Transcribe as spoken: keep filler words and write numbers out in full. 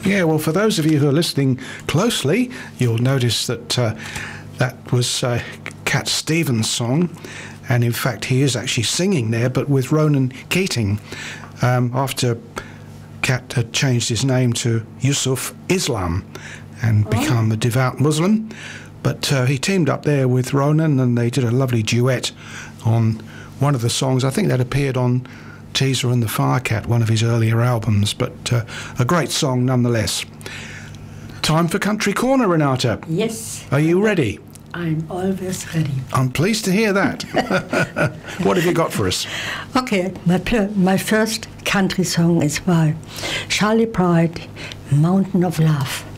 Yeah, well, for those of you who are listening closely, you'll notice that uh, that was uh, Cat Stevens' song, and in fact he is actually singing there, but with Ronan Keating, um, after Cat had changed his name to Yusuf Islam and oh. become a devout Muslim. But uh, he teamed up there with Ronan, and they did a lovely duet on one of the songs. I think that appeared on Teaser and the Firecat, one of his earlier albums, but uh, a great song nonetheless. Time for Country Corner, Renata. Yes. Are you ready? I'm always ready. I'm pleased to hear that. What have you got for us? Okay, my, my first country song is by Charlie Pride, Mountain of Love.